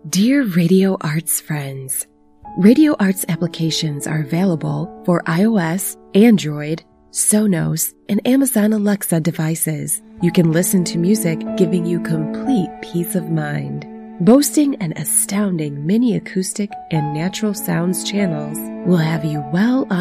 Dear Radio Arts friends, Radio Arts applications are available for iOS, Android, Sonos, and Amazon Alexa devices. You can listen to music giving you complete peace of mind. Boasting an astounding mini acoustic and natural sounds channels will have you well on